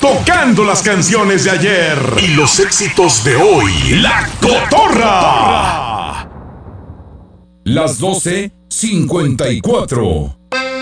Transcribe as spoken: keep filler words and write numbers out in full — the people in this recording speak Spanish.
tocando las canciones de ayer y los éxitos de hoy. La Cotorra. Las doce cincuenta y cuatro.